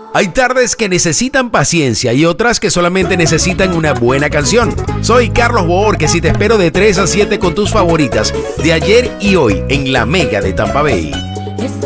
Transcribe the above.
Hay tardes que necesitan paciencia y otras que solamente necesitan una buena canción. Soy Carlos Boor, si te espero de 3 a 7 con tus favoritas de ayer y hoy en La Mega de Tampa Bay.